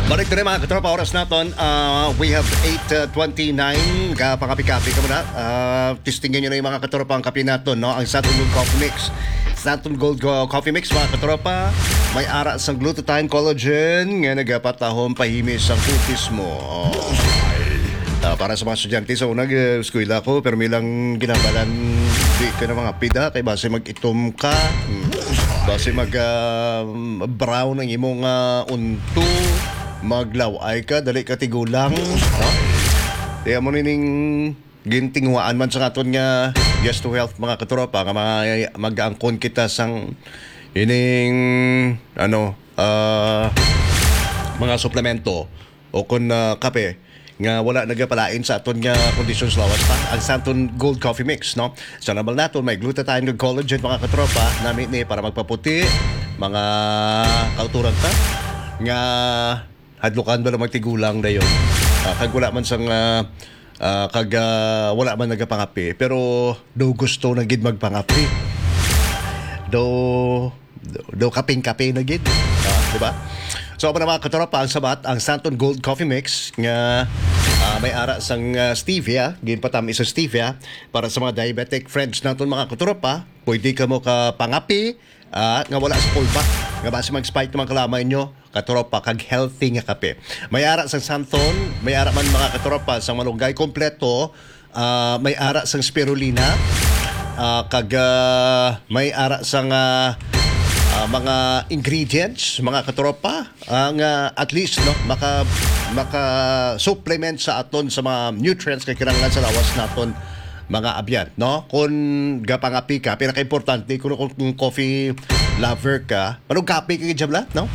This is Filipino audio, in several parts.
Balik na rin mga katropa, oras natin. We have 8:29. Pangkapi-kapi ka muna. Testingin nyo na yung mga katropa ang kapi natin, no? Ang Santon Gold Coffee Mix. Santon Gold Coffee Mix, mga katropa. May ara sa glutathione collagen nga nagapatahon pahimis ang kutis mo. Para sa mga estudyante sa unang eskwela ko, pero milang ginabalan di ka na mga pida kay base mag-itom ka. Base mag-brown ang imong unto. Maglaway ka, dali ka tigulang. Kaya mo nining gintingwaan man sa aton nga Yes to Health mga katropa nga mag-angkon kita sang ining mga suplemento o kun kape nga wala nagapalain sa aton nga conditions lawas pa ang Santon Gold Coffee Mix, no? Sa nabal naton may glutathione ug collagen mga katropa nami ni para magpaputi mga kauturan ta nga hadlukan ba na magtigulang dayon. Kag wala man sang wala man nagapangapi pero do gusto na gid magpangapi. Do kaping-kape na gid. Di ba? So para mga katropa ang sabat ang Santon Gold Coffee Mix nga may ara sang stevia, ginpatami sa stevia para sa mga diabetic friends naton mga katropa. Pwede ka mo ka pangapi nga wala sa kulba. Nga base mag-spike naman kalamay nyo, katropa, kag healthy nga kape. May ara sang Santon, may ara man mga katropa sang malunggay kompleto, may ara sang spirulina, kag may ara sang mga ingredients, mga katropa, nga at least no maka supplement sa aton sa mga nutrients kay kinahanglan sa lawas naton mga abyan, no? Kung gapangapi ka, pinaka-importante kung coffee lover ka, anong kape ka gidjabla, no?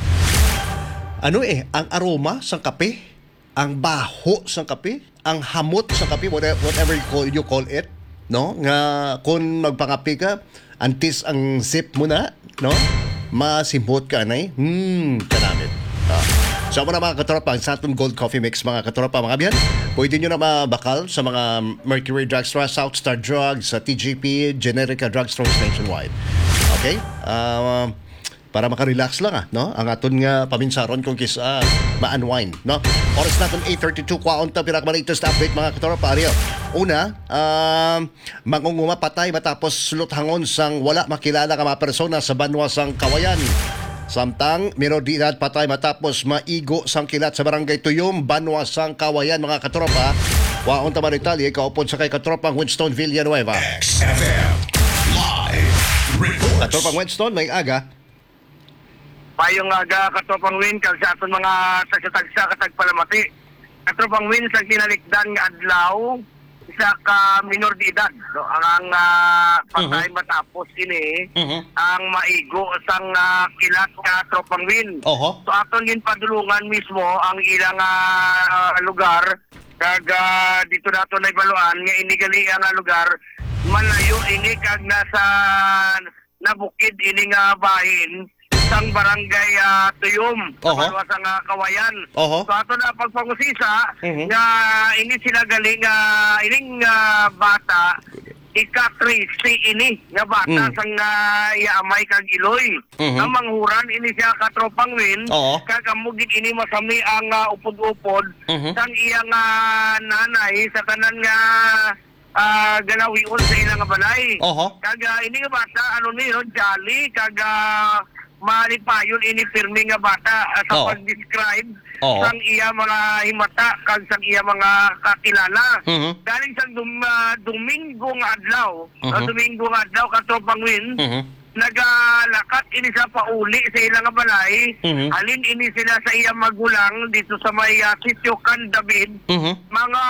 Ang aroma sa kape, ang baho sa kape, ang hamot sa kape, whatever you call it, no? Nga kung magpangapi ka, antis ang sip mo na, no? Masimot ka na kanamit. So mga katropa, ang Santon Gold Coffee Mix mga katropa, mga biyan, pwede nyo na mabakal sa mga Mercury Drugstore, Southstar Drugs, sa TGP, Generica Drugstores nationwide. Okay? Para makarelax lang no? Ang aton nga paminsaron kung kisa ma-unwind, no? Oras natin 8:32 kwaunta pinakamalaitos na update mga katropa. Ariel, una, mangunguma patay matapos suluthangon sang wala makilala ka mga persona sa banwa sang Kawayan. Samtang minor-de-edad patay matapos maigo sang kilat sa barangay Tuyom, Banwa sang Kawayan mga katropa. Waon taman Italia, kaupod sa kay katropang Winston Villanueva. XFM Live Reports. Katropang Winston, may aga. Payong aga katropang Win kag sa aton mga tagsa-tagsa katag palamati. Katropang Win sa kinalikdan nga adlaw isa ka minor de edad, so, ang patay matapos ini ang maigo sang kilat ka tropang Win. So aton gin padulungan mismo ang ilang lugar kag dito nato na ibaluan nga inigali ang lugar malayo ini kag nasa nabukid ini nga bahin sang barangay Tuyom, sa sang Kawayan. So ato na pagpangusisa nga ini sila galing ining bata ika-3 ini nga bata sang iamay kag Iloy. Ang manghuran ini siya katropang Win kag amugid ini masami ang upod-upod sang iyang nanay sa tanan nga galawion sa ilang balay. Kag ini nga bata niyo jolly kag malipayon ini pirmi nga bata sa pag-describe sang iya mga himata kag sang iya mga kakilala. Galing sa Domingo nga adlaw, Domingo nga adlaw katropang Win, nagalakat ini sa pauli sa ilang balay. Halin ini sila sa iya magulang dito sa may sitio Can David. Mga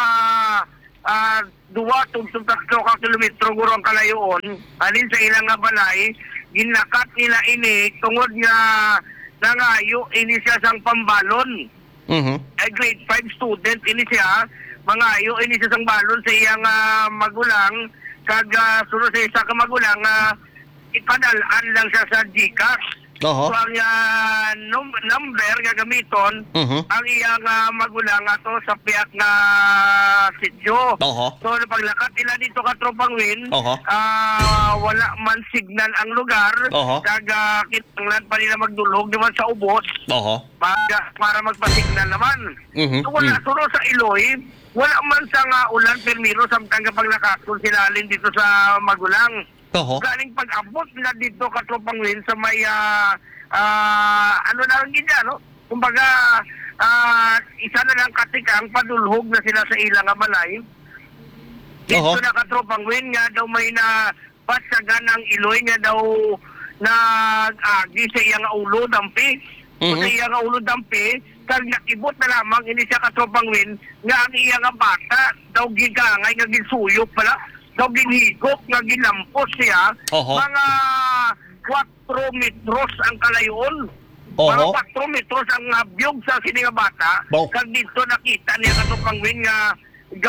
2 tungtong 3 ka kilometro gurong kalayoon. Halin sa ilang balay, ginakat nila ini tungod nga nangayo ini siya sang pambalon. Grade 5 student ini siya, mangayo ini siya sang balon sa iyang magulang kag sunod sa isa ka magulang ipadalaan lang siya sa GCash Oho. So ang number gagamiton ang iyang magulang ato sa piyak nga sityo. Oho. So paglakad nila dito ka Tropang Win, Oho. wala man signal ang lugar. Oho. Kag kinahanglan pa nila magdulog naman sa ubos Oho. para magpa-signal naman. So wala suro sa Iloy, wala man sa nga ulan permiro samtang kapag nakakul silalin dito sa magulang. Oho. Galing pag-abot nila dito ka Tropang Win sa may ano na lang gina, no? Kumbaga isa na lang katikang padulhog na sila sa ilang balay. Dito Oho. na ka Tropang Win nga daw may na basagan ng Iloy nga daw nag-agi sa iyang ulo dampi. Sa iyang ulo dampi, kag nakibot na lamang ini siya ka Tropang Win nga ang iyang bata daw gigangay nga gisuyok pala. Daw ginhigop nga ginampos siya. Oho. Mga 4 metros ang kalayon. Oho. Mga 4 metros ang biyog sa sininga bata. Wow. Kag dito nakita niya ka Tropang Win nga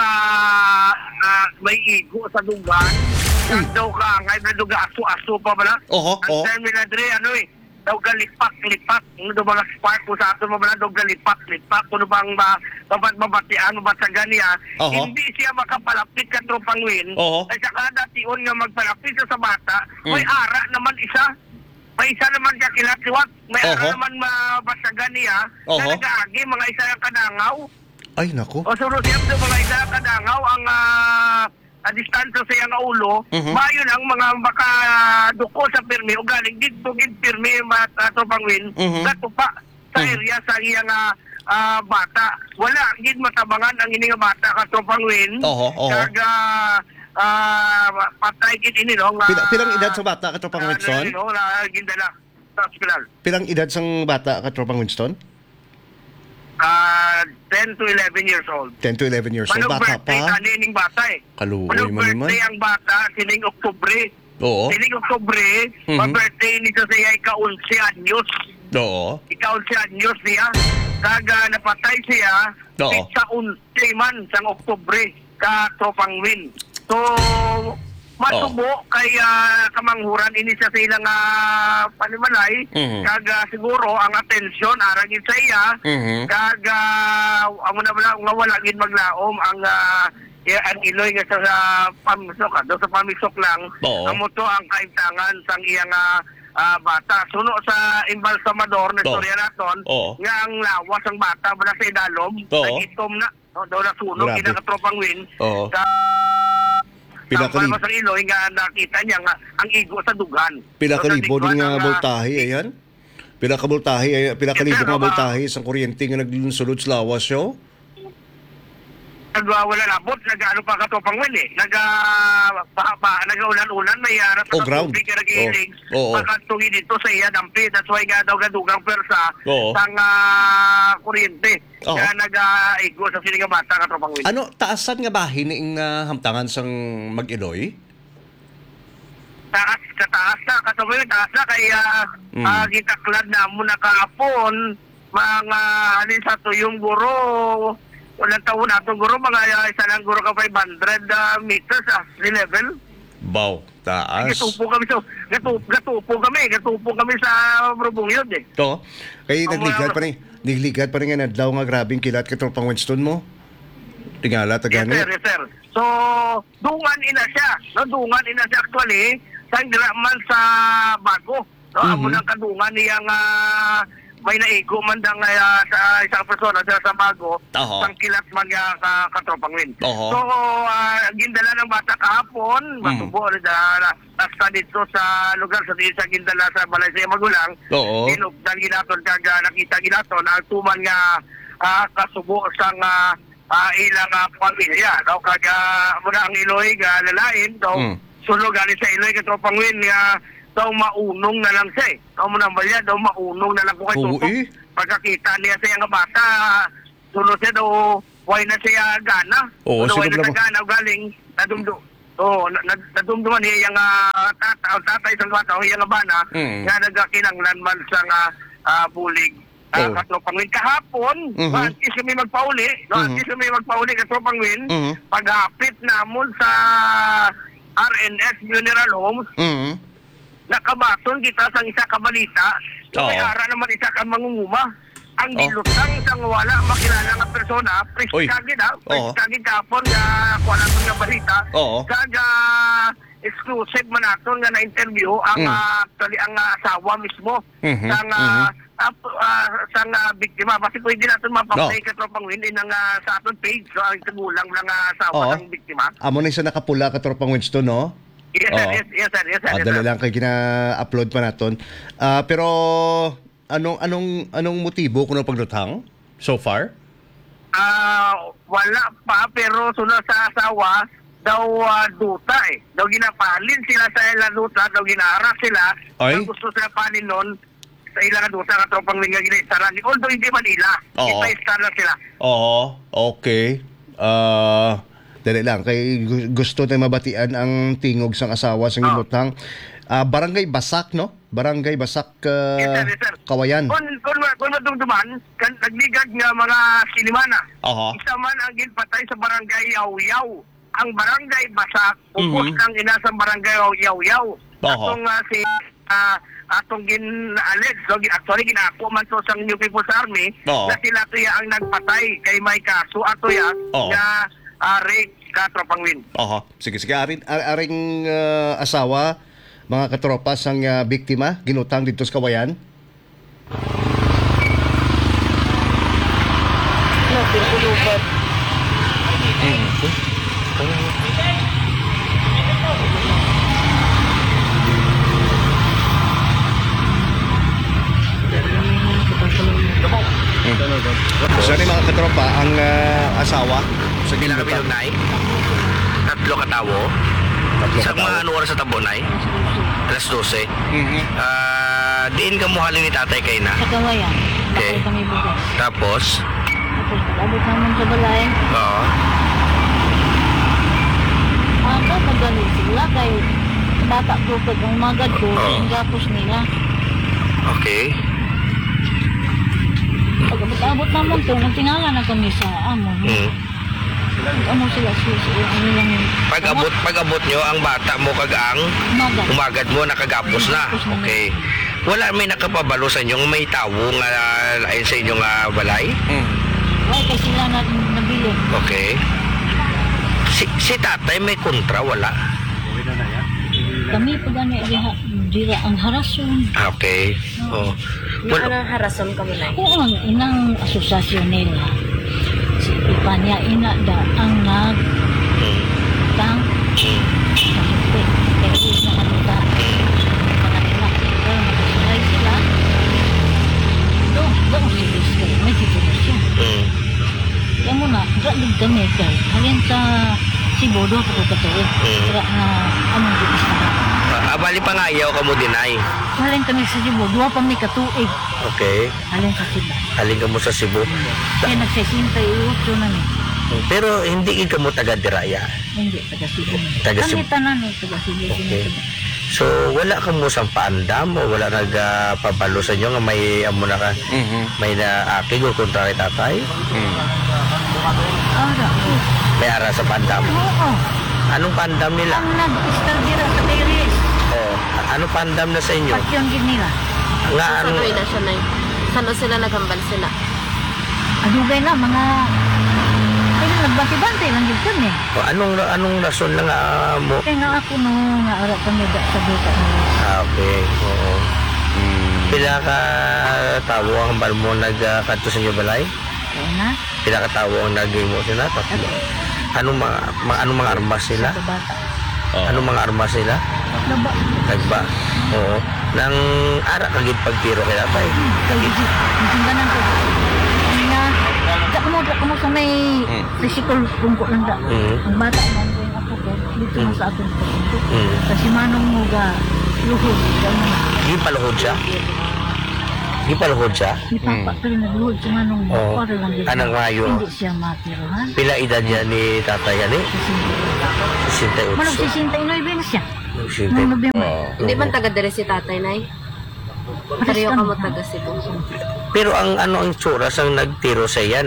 may igo sa dugan. Kag daw kangay na duga aso-aso pa bala. Oho. Ang term nila dre daw galipak-lipak. Ano ba spark ko sa ato mo bala daw galipak-lipak. Kuno bang mabatian mabasagan niya. Oho. Hindi siya makapalapit ka Tropang Win. Oho. Ay saka dation nga magpalapit siya sa bata. May ara naman isa. May isa naman siya kilatiwat. May ara Oho. naman mabasagan niya. Oho. Na nag-aagi mga isa yung kadangaw. Ay, naku. O sunod siya mga isa yung kadangaw ang distansya sa iyang ulo. Mayo lang mga makaduko sa pirmi o galing dito gid pirmi Tropang Win. Gato pa sa area sa iyang bata. Wala gid matabangan ang ini nga bata ka Tropang Win. Oho. Oho. Kag patay gid ini no. Pilang edad sa bata ka Tropang Winston? Gindala sa ospital. Pilang edad sang bata ka Tropang Winston? 10 to 11 years old. 10 to 11 years old. Manong Bata birthday pa. nining bata Kaluoy Manong man naman. birthday ang bata sining Oktubre. Oo. Sining Oktubre, birthday nito siya ika-11 anyos. Oo. Ika-11 anyos siya. Kaga napatay siya Oo. sa 11 man sa Oktubre ka Tropang Win. So matubo kay kamanghuran ini sa ilang panimalay. Kaga siguro ang atensyon aragin sa iya. Kaga amo na wala gid maglaom ang Iloy nga sa pamisok do sa pamisok lang. Oo. Amo to ang kaimtangan sang iyang bata. Suno sa embalsamador na istorya naton Oo. nga ang lawas ang bata bala sa idalom. Oo. Nagitom na. Daw na sunog Grabe. kina ka Tropang Win. Oo. Pinakali. Pinakali- Sa Iloy nga nakita niya nga ang igo sa dugan. Pinakalibo So, din nga ang, voltahe, ayan. Pinakalibo Yes, sir, nga mga- voltahe sa kuryente nga nagsulod sa lawas yo. Nagwawala labot, nag-ano pa ka Tropang Win nag-ulan-ulan, may harap Oh, ground. tubig na nag-iilig. Oo. Pagkatungi dito sa iya dampi. That's why nga daw gadugang persa Oo. sang kuryente. Oo. Kaya nag-igo sa sininga bata ka Tropang Win. Ano, taasan nga ba hiniing hamtangan sang Mag-Iloy? Taas na kasabay taas na kaya gitaklad na mo nakahapon mga alin sa tuyong guro walang taon na itong guro mga isa lang guro ka 500 meters sea level. Baw, taas. Gatupo kami sa Brubungyod To, kay Ang nagligad pa rin nga nadlaw nga grabing kilat ka Tropang Winston mo. Tingala Yes tagani. sir. So dungan ina siya. No, dungan ina siya actually sa man sa bago. No, amo nang kadungan niyang may naigo man dang sa isang persona sa bago. Oho. Sang kilat man nga ka Tropang Win. Oho. So gindala ng bata kahapon, matubo hasta dito sa lugar sa gindala sa balay sa magulang. Oo. Inugdan ginaton kaga nakita ginaton ang tuman nga kasubo sang ilang pamilya daw kaga muna ang Iloy ga lalain daw sulog ani sa Iloy ka Tropang Win nga daw maunong na lang siya daw muna balya daw maunong na lang ko kay Oo, Tutok pagkakita niya sa iyang bata sulod siya daw why na siya gana Oo, why sino na ba- siya gana galing nadumduman niya yung tatay sa bata o yung bana nga nagkakinanglan man sa bulig ka Tropang Win kahapon antes kami magpauli ka Tropang Win paghapit namon sa RNS Funeral Homes nakabaton kita sa isa ka balita. So Oo. may ara naman isa ka mangunguma. Ang Oh. dilutang isang wala makilala nga persona, Uy. preskagid ha, Oo. preskagid kapon nga kuha naton nga balita. Oo. Kaga exclusive man naton nga na-interview ang actually ang asawa mismo Mhm, sang sang biktima. Kasi pwede natin mapaplay katropang win ng sa aton page. So ang tigulang ng asawa Oo. ng biktima. Amo na isa nakapula ka tropang Winston, no? Yes, sir. Oo. Yes, sir. Yes, sir. Yes, Dali sir. lang kay gina-upload pa naton. Pero anong motibo kuno paglutang so far? Wala pa, pero sunod sa asawa, daw duta eh. Daw ginapalin sila sa ilang duta, daw ginara sila. Ay? Daw gusto sila palin nun sa ilang duta ka tropang linga ginaistaran. Although hindi Manila, Oo. ita-istar na sila. Oo, okay. Dali lang kay gusto tayo mabatian ang tingog sang asawa sang gilutang. Barangay Basak, no? Barangay Basak, Yes, sir. Yes, sir. Kawayan. Kung madumduman, nagligad nga mga sinimana. Aha. Isa man ang ginpatay sa barangay Yaw-Yaw. Ang barangay Basak, upos kang ina sa barangay Yaw-Yaw. Aha. Atong si atong gin-allege, so, actually ginako man to sang New People's Army, Oo. na sila tuya ang nagpatay kay may kaso ato ya Oo. na rape ka tropang win. Aha. Sige, aring asawa, mga katropa sang biktima, ginutang dito sa Kawayan. So ano yung mga katropa, ang asawa sa ginutang? Nay, tatlo katawo. Tatlo Sa katawo. mga ano oras sa Tabonay? Alas 12. Mhm. Diin ka muhalin ni tatay kay na. Sa Kawayan. Okay. Bakit kami bukas. Tapos, Tapos abot naman sa balay. oo. Ako magaling sila kay bata ko pag ang magad ko, Oo. ang gapos nila. Okay. Pag abot naman to, nagtingala na kami sa amo. Mm. Amo sila ano lang Pag-abot nyo, ang bata mo kagang magad. umagad mo, nakagapos na. Okay. Wala may nakapabalo sa inyo, may tawo nga lain sa inyo nga balay? Ay, kasi sila na nabili. Okay. Si tatay may kontra, wala? Kami pag ano, dira ang harason. Okay. Oh. Wala. harason ka mo na? Oo, ang inang asosasyon nila. Si Ipanya ina da ang nag Mm. tang Mm. kasunti. Kaya is na ano da. Mga nila. Pero nagsuray sila. Doon sila sila. May titulusyon. Mm. Kaya mo na, ragdag kami kay. Halin sa Cebu, doon ako katuloy. Kaya na among dipis na. Abali pa nga ayaw ka mo dinay. Halin kami sa Cebu, duwa pa may katuig. Okay. Halin sa Cebu. Halin ka mo sa Cebu. Kaya nagsisinta iuto na ni. Pero hindi ka mo taga-diraya. Hindi, taga Cebu. Taga Cebu. Kami tanan eh, taga Cebu. Okay. So, wala ka mo sa paandam o wala nagpabalo sa inyo nga may amo na ka, may naakig o kontra kay tatay? Ara, May ara sa paandam. oo. Anong paandam nila? Ang nag-star dira sa Paris. Oh, anong paandam na sa inyo? Pasyon gid nila. Nga Sa ano? tuwi na siya na Saan sila nagambal sila? Adugay na, mga... Kaya nagbati-bantay lang gid kami. Oh, anong rason lang mo? Kaya nga ako no, nga ara kami da sa duka nila. Okay. Oo. Pila ka tawo ang bar mo nagkanto sa inyo balay? Kaya na, Pila ka tawo ang nag-mo sila? Anong mga armas sila? sa bata. Anong mga armas sila? Laba. Nagba. Oo. Nang ara kagid pagtiro kay tatay. Kaya nasimbanan ko. Kaya nga, da mo sa may physical kungko lang da. Mm. Ang bata man ko yung ako ko, dito mo sa atin ko. Mm. Kasi manong mo ga, luhod. Ganun. Di paluhod siya? Di paluhod siya? Ni Papa, pero nagluhod si manong mo. Oo. Para lang dito. Anong ngayo? Hindi siya matirohan. Pila edad niya ni tatay ani? Kasi manong 68. 69 na siya. 68. Nung November. Hindi man taga-dire si tatay, Nay? Pareho ka mo taga-Cebu. Pero ang tsura sang nagtiro sa iya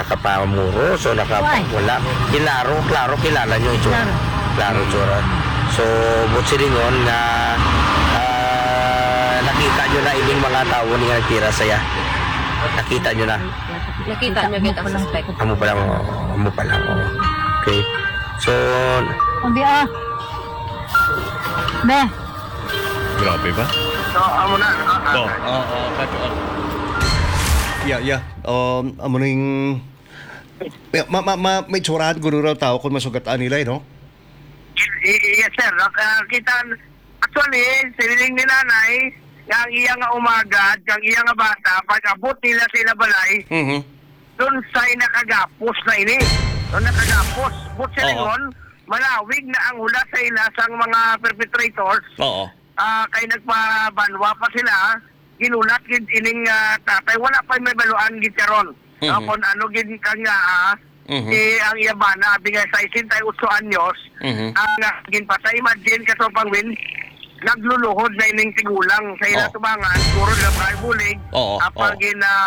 nakapamuro so Why? wala. Klaro kilala niyo yung tsura. Klaro. Klaro tsura. So but silingon nga nakita nyo na ining mga tao ni nga nagtira saya. Nakita nyo na. Nakita niyo kita ang suspect. Amo pa lang. Oh. Okay. So Hindi Be, Grabe ba? So, amo na. Yeah. Amo ning may tsurahan guro raw tao kung masugataan nila, no? Yes, sir. Kita, actually, siniling ni nanay, ang iya nga umaga, ang iya nga bata, pag-abot nila sila balay, Mhm. doon sa nakagapos na ini. Doon nakagapos. But silingon, malawig na ang hula sa ila sang mga perpetrators. Oo. Kay nagpabanwa pa sila, ginulat gid ining tatay. Wala pa may baluan gid karon. Kung ano gid kanya, ang iyabana, bigay sa 68 anyos, ang ginpatay, imagine ka pangwin, nagluluhod na ining tigulang sa ila tubangan, puro na bulig, apang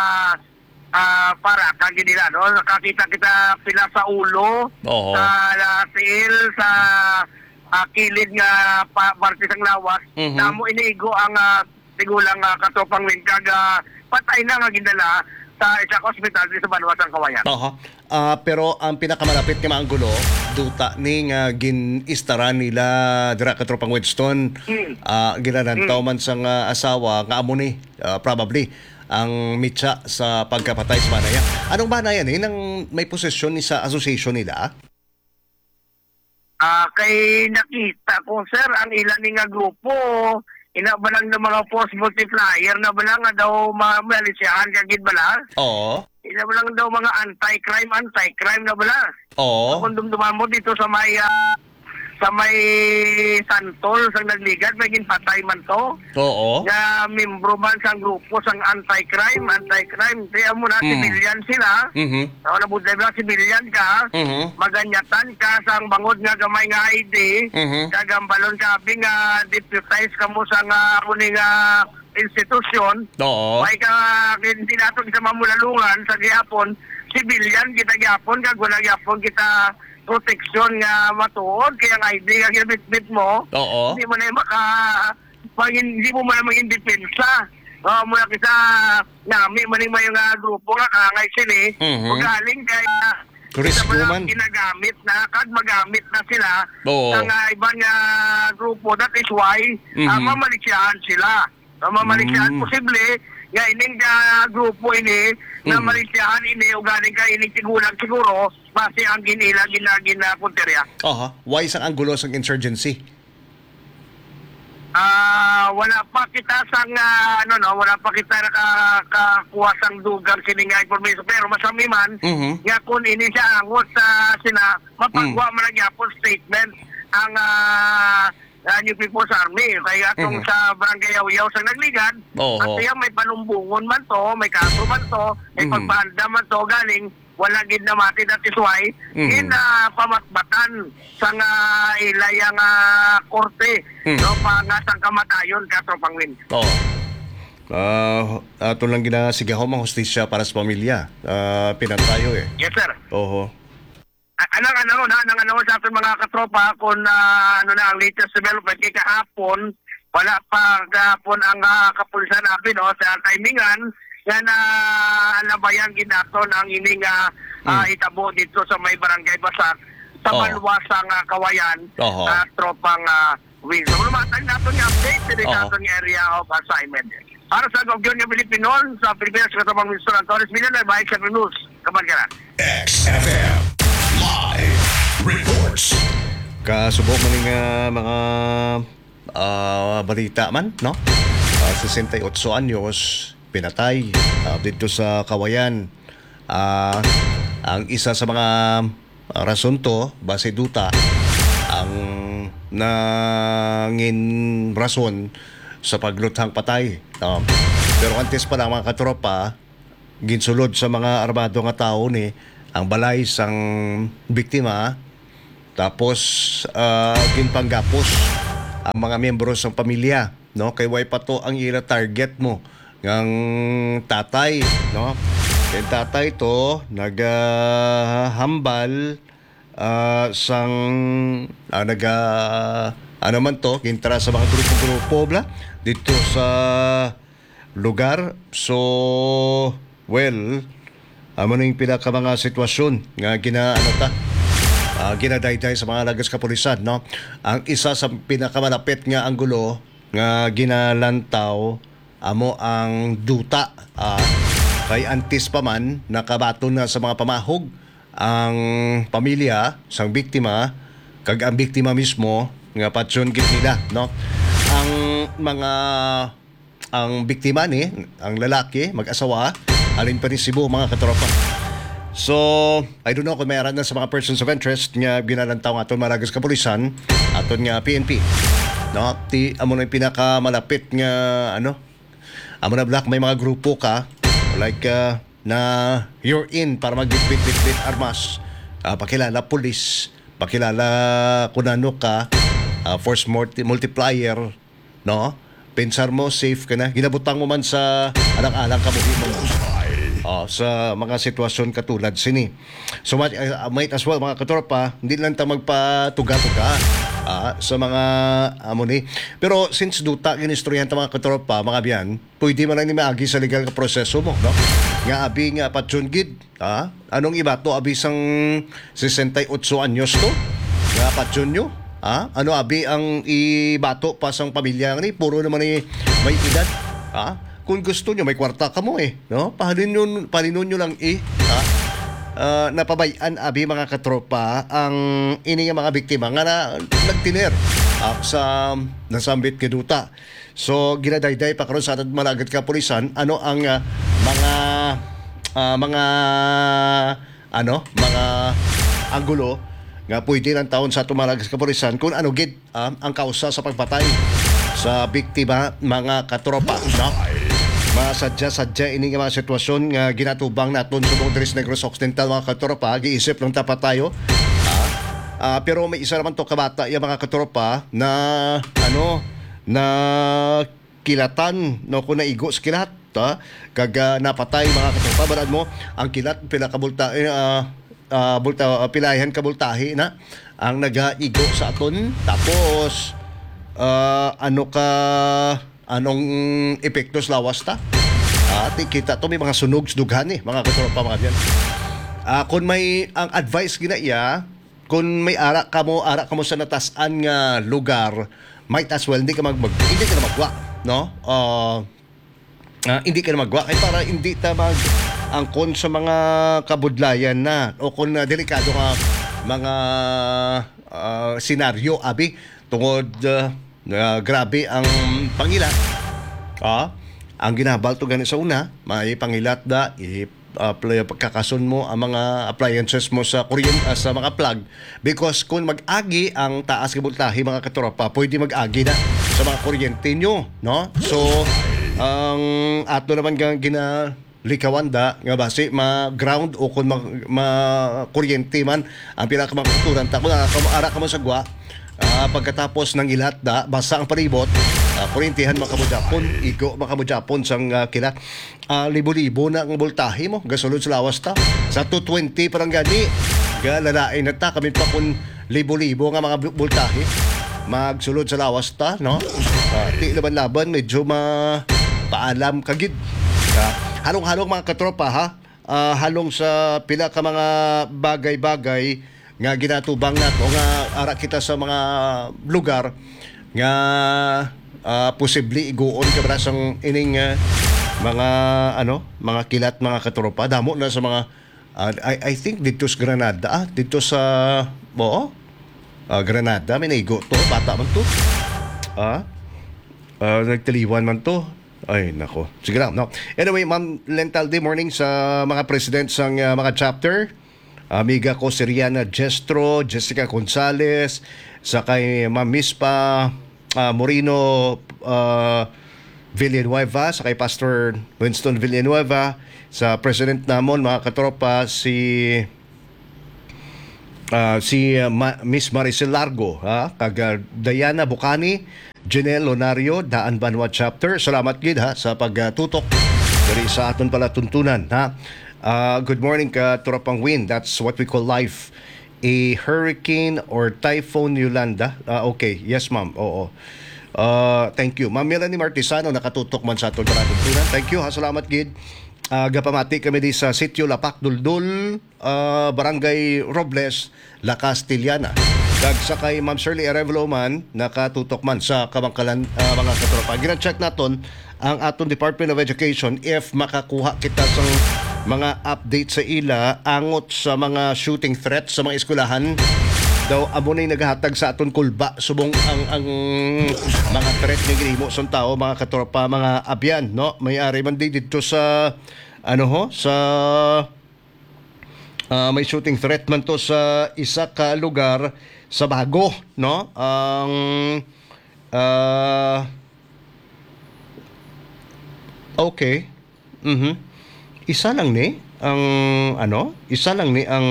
para kagi nila, no? Nakakita kita pila sa ulo, sa tiil, sa kilid nga parte sang lawas, namo iniigo ang tigulang katopang wingkag, patay na nga ginala sa isang hospital sa Banwasang Kawayan. Pero ang pinakamalapit nga maanggulo, duta ni nga gin-istaran nila dira katropang Winston, ginanantaw man sang asawa nga amo ni probably ang mitsa sa pagkapatay sa banaya. Anong banayan nang may posisyon ni sa association nila? Kay nakita ko, sir, ang ilan ni nga grupo, inabalang ng mga post multiplier na balang nga daw malisyahan kagid bala. Oo. Inabalang daw mga anti-crime na bala. Oo. Kung dumduman mo dito sa may Santol, sa nagligad, may ginpatay man to. Oo. Na membro man sa grupo sang anti-crime. Kaya mo na, civilian sila. Ako na budlay ba, civilian ka. Maganyatan ka sa bangod nga gamay nga ID. Kagambalon ka, nga deputize ka mo sa kuning institusyon. Oo. May ka, hindi nato sa mamulalungan sa gihapon, civilian kita gihapon, kag wala gihapon kita proteksyon nga matuod, kaya nga ID nga ginabit mo. Oo. Hindi mo na hindi mo man maging depensa. Mula kita nami maning may nga grupo nga kangay sila. Magaling kaya Risky man. Ginagamit na, kag magamit na sila ng ibang grupo. That is why mamalisyahan sila. Mamalisyahan posible nga ining grupo ini na malisyahan ini o galing ka ining tigulang siguro base ang ginila punterya. Why isang anggulo sang insurgency? Wala pa kita sang wala pa kita nakakuha sang dugang kini nga information, pero masami man nga kung ini siya angot sa sina mapagwa man gyapon statement ang New People's Army kaya atong sa Barangay Yaw-Yaw sa Nagligad at siya may panumbungon man to, may kaso man to, may pagbanda man to galing wala gid na mati that is why pamatbatan sa nga ilayang korte no pangasang kamatayon katropang win. Ato lang ginasigahom ang hustisya para sa pamilya. Pinantayo Yes sir. Anong sa ating mga katropa kung ang latest development kay kahapon wala pa kahapon ang kapulisan natin sa timingan nga nabayang ginaton ang ining itabo dito sa may barangay Basak sa Malwasang Kawayan tropang wings. So lumatag natin yung update sa ating area of assignment. Para sa Gobyon ng Pilipinon sa Pilipinas Katapang Ministro Antonis Milan, Baik sa News. Kapangalan. XFM Live Reports. Kasubok man nga mga balita man, no? 68 anyos pinatay dito sa Kawayan. Ang isa sa mga rason to, base duta, ang nangin rason sa pagluthang patay. Pero antes pa lang mga katropa, ginsulod sa mga armado nga tao ni ang balay sang biktima, tapos ginpanggapos ang mga miyembro ng pamilya, no? Kay way pa to ang ira target mo ng tatay, no? Kay tatay to naghambal sang ano man to, kintra sa mga grupo-grupo bla dito sa lugar. So, well, ano yung pinaka mga sitwasyon nga ginadayday sa mga lagas kapulisan, no? Ang isa sa pinakamalapit nga anggulo nga ginalantaw amo ang duta kay antis pa man nakabaton na sa mga pamahog ang pamilya sang biktima kag ang biktima mismo nga patyon gid nila, no? Ang biktima ni, ang lalaki, mag-asawa, alin pa ni Cebu, mga katropa. So, I don't know kung mayroon na sa mga persons of interest nga ginalantaw nga aton Maragas Kapulisan, aton nga PNP. No? Amo na yung pinakamalapit nga, amo na black, may mga grupo ka, like, na you're in para magbit-bit armas, pakilala pulis, pakilala kung ano ka, force multiplier, no? Pensar mo, safe ka na. Ginabutang mo man sa alang-alang kabuhi mo. Sa mga sitwasyon katulad sini. So might as well, mga katropa, hindi lang tayo magpatuga-tuga sa mga ni. Pero since duta ginistoryahan ta mga katropa, mga biyan, pwede man lang ni maagi sa legal ka proseso mo, no? Nga abi nga patsun gid, anong iba to abi sang 68 anyos to? Nga patsun nyo? Ano abi ang ibato pa sang pamilya ni puro naman ni may edad. Kung gusto nyo, may kwarta ka mo no? Palinon nyo lang napabayan abi mga katropa ang ini nga mga biktima nga nagtiner sa nasambit keduta. So ginadayday pa karon sa ating Malagat Kapulisan ano ang mga anggulo nga pwede ng taon sa Malagas Kapulisan kung ano gid ang kausa sa pagpatay sa biktima, mga katropa, no? Masadya-sadya ini nga mga sitwasyon nga ginatubang naton sa buong Tres Negros Occidental, mga katropa. Giisip lang tapat tayo. Pero may isa naman to kabata yung mga katropa na na kilatan, no, kung naigo sa kilat, kag napatay, mga katropa. Barad mo ang kilat pinakabulta pilayan kabultahi na ang nagaigo sa aton, tapos anong epekto sa lawas ta? Kita to may mga sunog dughan mga katropa, mga diyan. Kung may ang advice ginaiya, kung may ara ka mo sa natasan nga lugar, might as well hindi ka magwa, no? Hindi ka na magwa kay para hindi ta angkon sa mga kabudlayan na o kung delikado nga mga senaryo abi tungod grabe ang pangilat. Ang ginabalto gani sa una, may pangilat pagkakason mo ang mga appliances mo sa kuryente, sa mga plug, because kung mag-agi ang taas kabultahe, mga katropa, pwede mag-agi na sa mga kuryente nyo, no? So ang ato naman likawan nga base ma-ground o kung ma-kuryente man ang pinakamangkuturan ta kung ara ka mo sagwa pagkatapos ng ilat basa ang palibot, kuryentihan makamudapon, igo makamudapon sang kilat, libo-libo na ang voltahe mo gasulod sa lawas ta sa 220 parang gani lalain na ta kami pa kung libo-libo nga mga voltahe magsulod sa lawas ta, no? Di laban-laban medyo paalam kagid. Halong-halong mga katropa, halong sa pila ka mga bagay-bagay nga ginatubang nato nga ara kita sa mga lugar nga posible iguon ka ba sang ining mga kilat, mga katropa. Damo na sa mga I think dito sa Granada, dito sa Granada may naigo to, bata man to. Nagtaliwan man to. Ay, nako. Sige lang, no? Anyway, Ma'am Lentalde, morning sa mga president sang mga chapter. Amiga ko si Riana Jestro, Jessica Gonzales, sa kay Ma'am Mispa Moreno Villanueva, sa kay Pastor Winston Villanueva, sa president namon, mga katropa, si Miss Maricel Largo, kag Diana Bucani, Janelle Lonario, Daan Banwa Chapter. Salamat gid sa pagtutok dari sa aton pala tuntunan. Good morning ka Tropang Win. That's what we call life a hurricane or typhoon Yolanda. Okay, yes ma'am, oo. Thank you. Ma'am Melanie Martisano, nakatutok man sa aton maraming tunan. Thank you, ha, salamat gid. Gapamati kami di sa Sitio Lapak Duldul, Barangay Robles, La Castillana. Dagsa kay Ma'am Shirley Arevalo man, nakatutok man sa Kamangkalan, mga katropa. Gina-check naton ang aton Department of Education if makakuha kita sa mga update sa ila angot sa mga shooting threats sa mga eskwelahan. Daw amo na naghahatag sa aton kulba subong ang mga threat ni ginhimo sa tao, mga katropa, mga abyan, no? May-ari man dito sa sa may shooting threat man to sa isa ka lugar sa Bago, no? Ang okay. Isa lang ni ang isa lang ni ang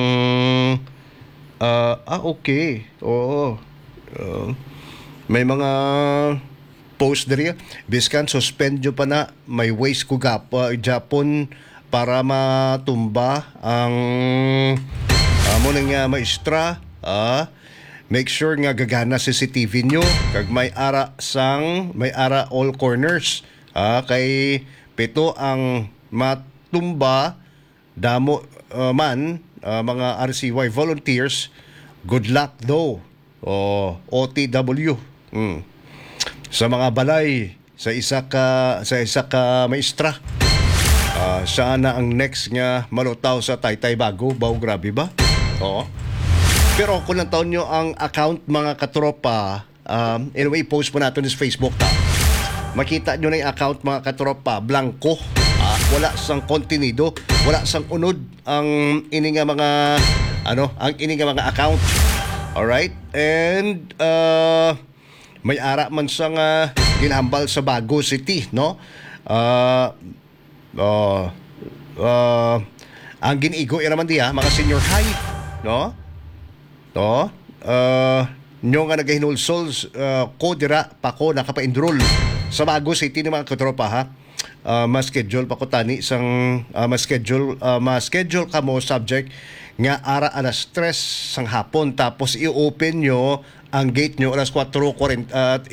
okay. Oo. May mga post diri. Biskan suspend nyo pa na. May ways ko Japon para matumba ang mo nang maestra. Make sure nga gagana CCTV nyo. Kag may ara all corners. Kay pito ang matumba damo man mga RCY volunteers. Good luck though. OTW. Sa mga balay, sa isa ka maestra. Sana ang next nga malutaw sa Taytay Bago. Grabe ba? Oo. Pero kung lang taon nyo ang account, mga katropa, anyway, post po natin sa Facebook ta. Makita nyo na yung account, mga katropa, blanco. Wala sang kontenido, wala sang unod ang ini nga mga account. Alright? And may ara man sang ginhambal sa Bago City, no? Ang ginigo iraman diya mga senior high, no? Nyo nga nagahinulsol ko dira pa ko nakapa-enroll sa Bago City ni mga katropa, ha? Ma-schedule pa ko tani isang ma-schedule ka mo subject nga ara alas 3 sang hapon, tapos i-open nyo ang gate nyo alas 4:30.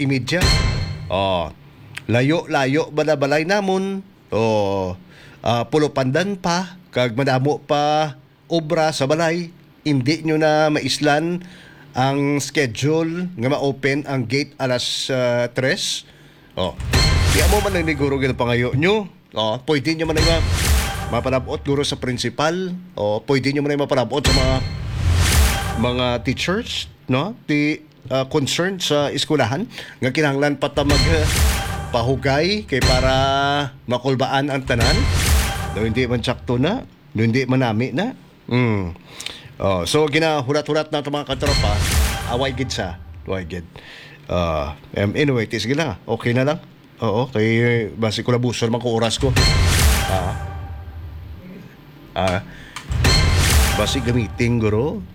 Layo balabalay namon. Pulupandan pa kag madamo pa obra sa balay. Hindi nyo na maislan ang schedule nga ma-open ang gate alas 3. Di mo man nagliguro gina pangayo nyo. Pwede nyo man nga mapanabot guro sa principal. Pwede nyo man mapanabot sa mga teachers, no? Concerned sa eskwelahan nga kinahanglan pata pahugay kay para makulbaan ang tanan. No, hindi man sakto na, no, hindi man nami na. So ginahulat-hulat na ito mga katropa. Away gid sa. Away gid. Anyway, sige lang. Okay na lang. Oo, kay basi ko labuson man ko oras ko. Basi gamitin guro.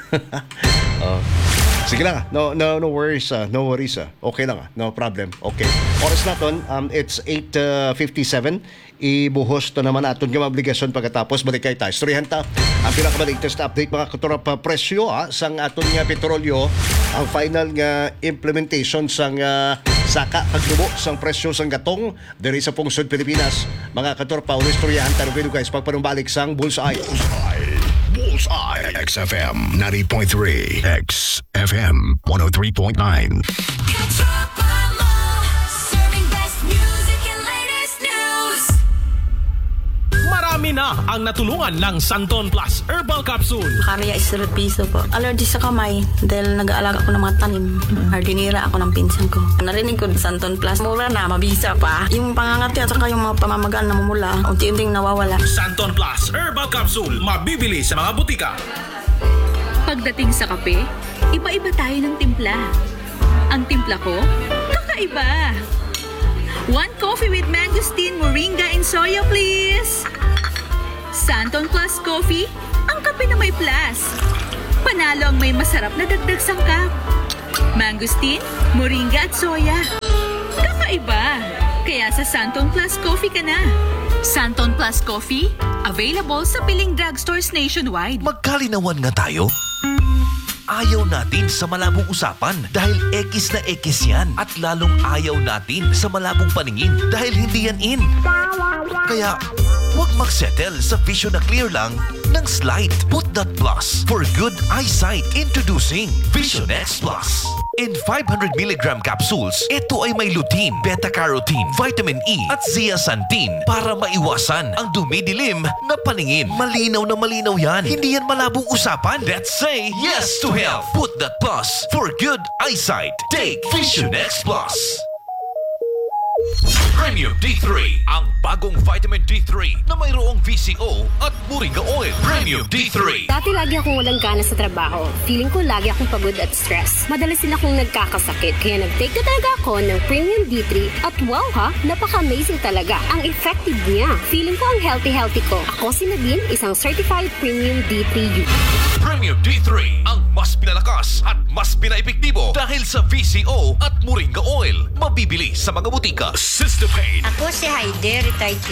Sige lang. No worries. No worries. Okay lang. No problem. Okay. Oras naton, it's 8:57. Ibuhos to naman aton nga obligasyon pagkatapos balik kay tayo. Storyahan ta ang pinaka-latest update mga katropa presyo sang aton nga petrolyo, ang final nga implementation sang saka kagdubo sang presyo sang gatong diri sa pungsod Pilipinas. Mga katropa, storyahan ta guys pagpanumbalik sang Bullseye. Bullseye XFM 90.3 XFM 103.9. Marami na ang natulungan ng Santon Plus Herbal Capsule. Karya is piso po. Allergy sa kamay dahil nag-aalaga ako ng mga tanim. Hardinira ako ng pinsan ko. Narinig ko Santon Plus. Mura na, mabisa pa. Yung pangangati at saka yung mga pamamagaan na mamula, unti-unting nawawala. Santon Plus Herbal Capsule. Mabibili sa mga butika. Pagdating sa kape, iba-iba tayo ng timpla. Ang timpla ko, kakaiba. 1 coffee with mangosteen, moringa, and soya, please. Santon Plus Coffee, ang kape na may plus. Panalo ang may masarap na dagdag sangkap. Mangosteen, moringa at soya. Kakaiba. Kaya sa Santon Plus Coffee ka na. Santon Plus Coffee, available sa piling drugstores nationwide. Magkalinawan nga tayo. Ayaw natin sa malabong usapan dahil X na X yan. At lalong ayaw natin sa malabong paningin dahil hindi yan in. Kaya, huwag magsettle sa vision na clear lang ng slight. Put that plus for good eyesight. Introducing Vision X Plus. In 500mg capsules, ito ay may lutein, beta-carotene, vitamin E at zeaxanthin para maiwasan ang dumidilim na paningin. Malinaw na malinaw yan. Hindi yan malabong usapan. Let's say yes to health. Put that plus for good eyesight. Take Vision X Plus. Premium D3, ang bagong vitamin D3 na mayroong VCO at moringa oil. Premium D3. Dati lagi akong walang gana sa trabaho. Feeling ko lagi akong pagod at stress. Madalas din akong nagkakasakit. Kaya nag-take na talaga ako ng Premium D3 at wow ha, napaka-amazing talaga. Ang effective niya. Feeling ko ang healthy-healthy ko. Ako si Nadine, isang certified Premium D3 user. Premium D3, ang mas pinalakas at mas pinaepektibo dahil sa VCO at moringa oil. Mabibili sa mga butika. Sister Pain. Ako si Heidi, retired